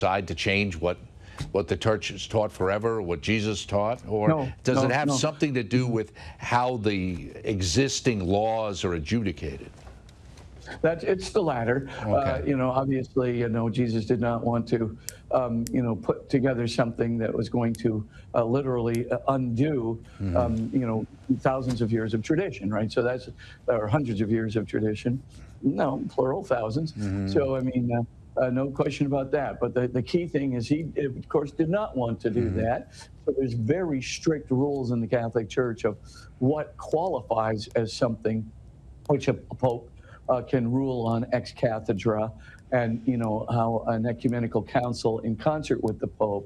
decide to change what the church has taught forever, what Jesus taught, or No, does it have no. something to do with how the existing laws are adjudicated? It's the latter. Okay. Obviously, Jesus did not want to, put together something that was going to literally undo, thousands of years of tradition, right? So or hundreds of years of tradition. No, plural, thousands. So, I mean, no question about that. But the key thing is he, of course, did not want to do that. So there's very strict rules in the Catholic Church of what qualifies as something which a pope can rule on ex cathedra, and how an ecumenical council in concert with the pope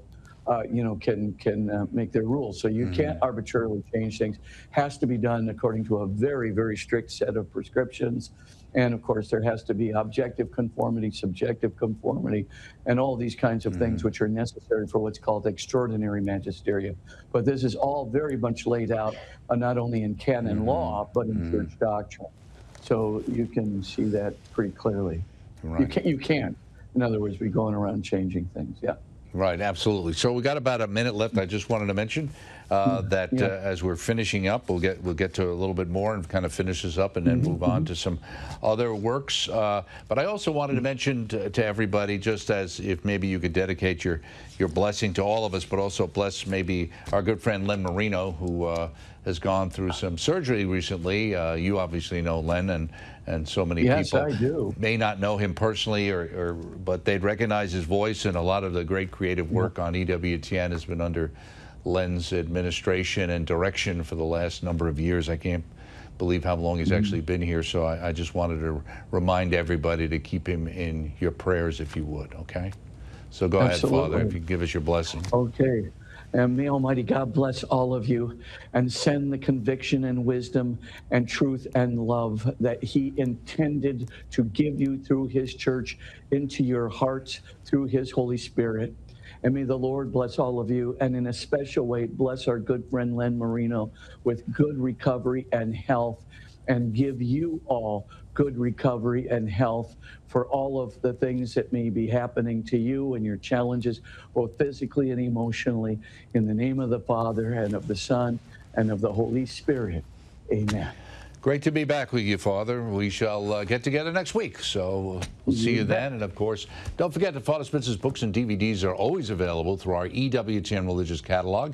can make their rules. So you can't arbitrarily change things. Has to be done according to a very, very strict set of prescriptions. And of course, there has to be objective conformity, subjective conformity, and all these kinds of things which are necessary for what's called extraordinary magisterium. But this is all very much laid out not only in canon law, but in church doctrine. So you can see that pretty clearly. Right. You can't, in other words, be going around changing things. Yeah. Right, absolutely. So we got about a minute left. I just wanted to mention that as we're finishing up, we'll get to a little bit more and kind of finish this up and then move on to some other works. But I also wanted to mention to everybody, just as if maybe you could dedicate your blessing to all of us, but also bless maybe our good friend Len Marino, who has gone through some surgery recently. You obviously know Len, and so many people I do. may not know him personally, but they'd recognize his voice, and a lot of the great creative work on EWTN has been under Len's administration and direction for the last number of years. I can't believe how long he's actually been here, so I just wanted to remind everybody to keep him in your prayers if you would, okay? So go ahead, Father, if you give us your blessing. Okay. And may Almighty God bless all of you and send the conviction and wisdom and truth and love that he intended to give you through his church into your hearts through his Holy Spirit. And may the Lord bless all of you, and in a special way, bless our good friend Len Marino with good recovery and health, and give you all good recovery and health for all of the things that may be happening to you and your challenges, both physically and emotionally. In the name of the Father, and of the Son, and of the Holy Spirit. Amen. Great to be back with you, Father. We shall get together next week, so we'll see you then. And, of course, don't forget that Father Spitzer's books and DVDs are always available through our EWTN Religious Catalog,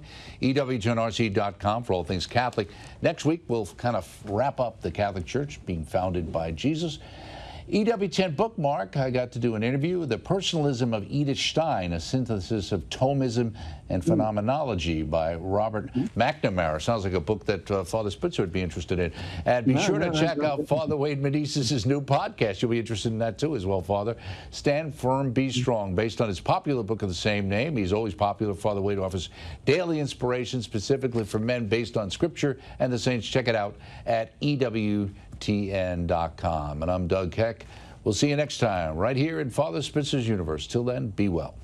EWTNRC.com for all things Catholic. Next week, we'll kind of wrap up the Catholic Church being founded by Jesus. EWTN bookmark, I got to do an interview, The Personalism of Edith Stein, a synthesis of Thomism and Phenomenology by Robert McNamara. Sounds like a book that Father Spitzer would be interested in. And be sure to check out Father Wade Menezes' new podcast. You'll be interested in that too as well, Father. Stand Firm, Be Strong. Based on his popular book of the same name, he's always popular. Father Wade offers daily inspiration specifically for men based on Scripture and the saints. Check it out at EWTN.com. And I'm Doug Keck. We'll see you next time right here in Father Spitzer's Universe. Till then, be well.